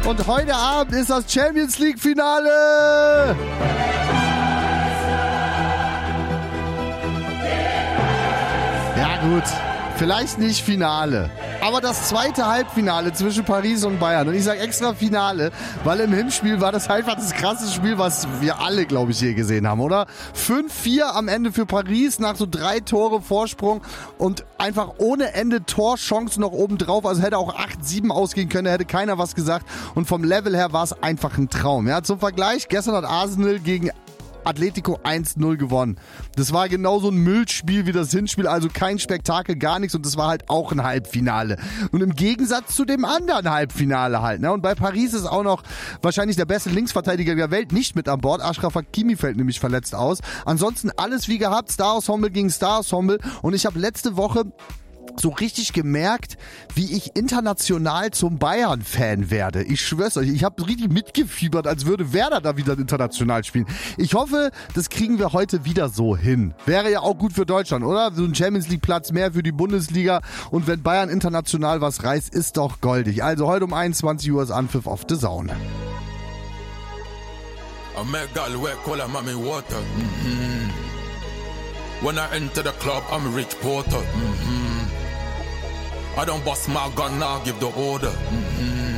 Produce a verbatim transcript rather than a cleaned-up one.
Und heute Abend ist das Champions League Finale. Ja gut, vielleicht nicht Finale. Aber das zweite Halbfinale zwischen Paris und Bayern. Und ich sage extra Finale, weil im Hinspiel war das einfach das krasseste Spiel, was wir alle, glaube ich, je gesehen haben, oder? fünf vier am Ende für Paris nach so drei Tore Vorsprung und einfach ohne Ende Torchancen noch oben drauf. Also hätte auch acht sieben ausgehen können, da hätte keiner was gesagt. Und vom Level her war es einfach ein Traum. Ja, zum Vergleich, gestern hat Arsenal gegen Atletico eins null gewonnen. Das war genauso ein Müllspiel wie das Hinspiel, also kein Spektakel, gar nichts und das war halt auch ein Halbfinale. Und im Gegensatz zu dem anderen Halbfinale halt, ne? Und bei Paris ist auch noch wahrscheinlich der beste Linksverteidiger der Welt nicht mit an Bord. Achraf Hakimi fällt nämlich verletzt aus. Ansonsten alles wie gehabt, Star-Ensemble gegen Star-Ensemble und ich habe letzte Woche so richtig gemerkt, wie ich international zum Bayern-Fan werde. Ich schwör's euch, ich habe richtig mitgefiebert, als würde Werder da wieder international spielen. Ich hoffe, das kriegen wir heute wieder so hin. Wäre ja auch gut für Deutschland, oder? So ein Champions-League-Platz mehr für die Bundesliga und wenn Bayern international was reißt, ist doch goldig. Also heute um einundzwanzig Uhr ist Anpfiff auf The Zone. When I enter the club, I'm Rich Porter. Mm-hmm. I don't bust my gun, now give the order. Mm-hmm.